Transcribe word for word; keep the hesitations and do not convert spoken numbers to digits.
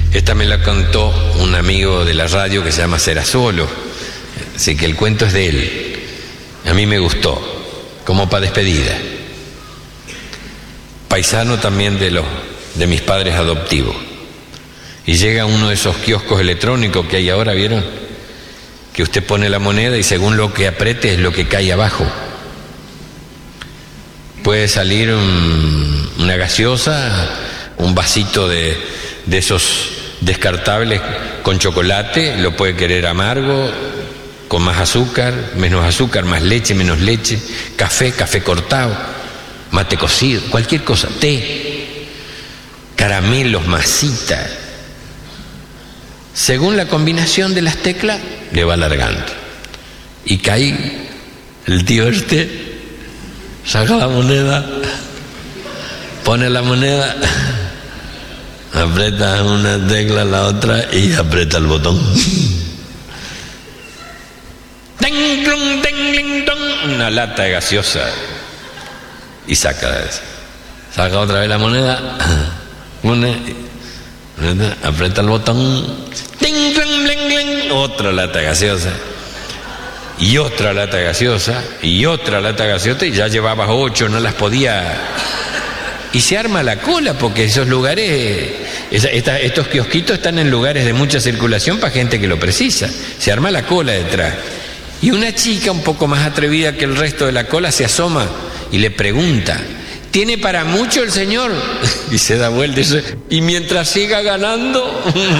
Esta me la contó un amigo de la radio que se llama Serasolo, así que el cuento es de él. A mí me gustó, como para despedida. Paisano también de los de mis padres adoptivos. Y llega a uno de esos kioscos electrónicos que hay ahora, ¿vieron? Que usted pone la moneda y según lo que apriete es lo que cae abajo. Puede salir un, una gaseosa, un vasito de, de esos descartables con chocolate, lo puede querer amargo, con más azúcar, menos azúcar, más leche, menos leche, café, café cortado, mate cocido, cualquier cosa, té, caramelos, masita. Según la combinación de las teclas, le va alargando. Y cae el tío este, saca la moneda, pone la moneda, aprieta una tecla, la otra y aprieta el botón. Una lata de gaseosa y saca saca otra vez la moneda, una, aprieta el botón, otra lata de gaseosa y otra lata de gaseosa y otra lata de gaseosa, y ya llevaba ocho, no las podía. Y se arma la cola porque esos lugares, esa, esta, estos kiosquitos están en lugares de mucha circulación para gente que lo precisa. Se arma la cola detrás. Y una chica un poco más atrevida que el resto de la cola se asoma y le pregunta: ¿tiene para mucho el señor? Y se da vuelta y dice: ¿y mientras siga ganando?